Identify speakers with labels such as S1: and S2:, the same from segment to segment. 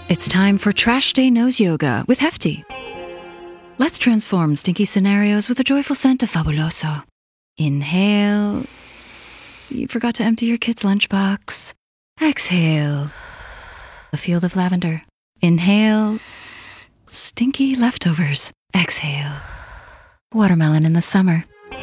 S1: It's time for Trash Day Nose Yoga with Hefty. Let's transform stinky scenarios with the joyful scent of Fabuloso. Inhale. You forgot to empty your kid's lunchbox. Exhale. A field of lavender. Inhale. Stinky leftovers. Exhale. Watermelon in the summer.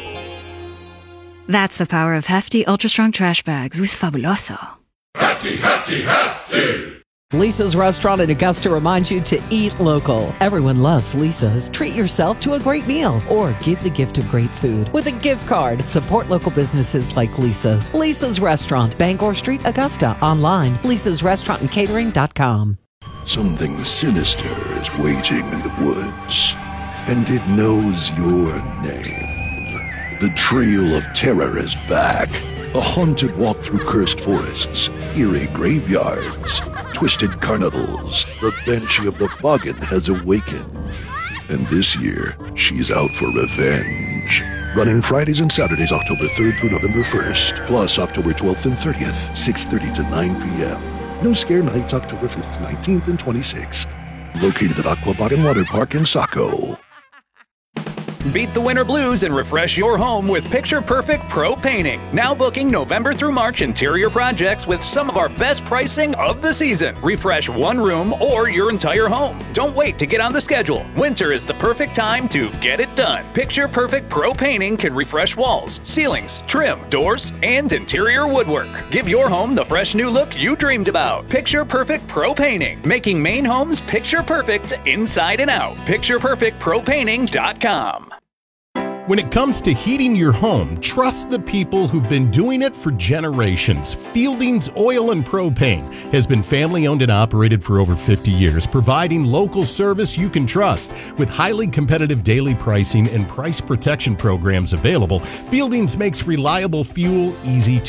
S1: That's the power of Hefty Ultra Strong Trash Bags with Fabuloso.
S2: Hefty, hefty, hefty!
S3: Lisa's Restaurant in Augusta reminds you to eat local. Everyone loves Lisa's. Treat yourself to a great meal or give the gift of great food with a gift card. Support local businesses like Lisa's. Lisa's Restaurant, Bangor Street, Augusta. Online, lisasrestaurantandcatering.com.
S4: Something sinister is waiting in the woods, and it knows your name. The Trail of Terror is back. A haunted walk through cursed forests, eerie graveyards, twisted carnivals. The Banshee of the Boggin has awakened. And this year, she's out for revenge. Running Fridays and Saturdays, October 3rd through November 1st, plus October 12th and 30th, 6:30 to 9 p.m. No Scare Nights, October 5th, 19th, and 26th. Located at Aqua Boggin Water Park in Saco.
S5: Beat the winter blues and refresh your home with Picture Perfect Pro Painting. Now booking November through March interior projects with some of our best pricing of the season. Refresh one room or your entire home. Don't wait to get on the schedule. Winter is the perfect time to get it done. Picture Perfect Pro Painting can refresh walls, ceilings, trim, doors, and interior woodwork. Give your home the fresh new look you dreamed about. Picture Perfect Pro Painting, making Maine homes picture perfect inside and out. PicturePerfectProPainting.com.
S6: When it comes to heating your home, trust the people who've been doing it for generations. Fielding's Oil and Propane has been family-owned and operated for over 50 years, providing local service you can trust. With highly competitive daily pricing and price protection programs available, Fielding's makes reliable fuel easy to